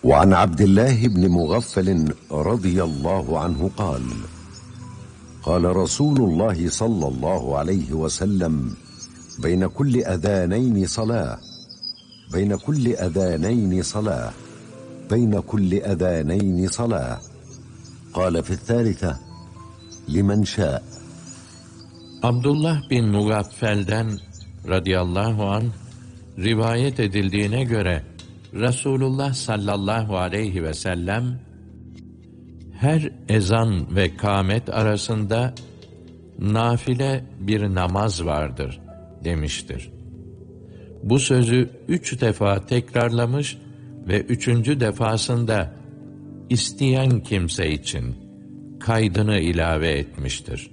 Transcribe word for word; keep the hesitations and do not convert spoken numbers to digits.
وعن عبد الله بن مغفل رضي الله عنه قال قال رسول الله صلى الله عليه وسلم بين كل أذانين صلاة بين كل أذانين صلاة بين كل أذانين صلاة قال في الثالثة لمن شاء. Abdullah bin Mugaffel'den radıyallahu anh rivayet edildiğine göre Resulullah sallallahu aleyhi ve sellem her ezan ve kâmet arasında nafile bir namaz vardır demiştir. Bu sözü üç defa tekrarlamış ve üçüncü defasında isteyen kimse için kaydını ilave etmiştir.